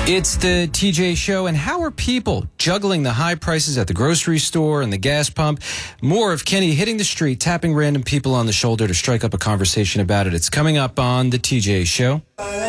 It's the TJ Show, and how are people juggling the high prices at the grocery store and the gas pump? More of Kenny hitting the street, tapping random people on the shoulder to strike up a conversation about it. It's coming up on the TJ Show.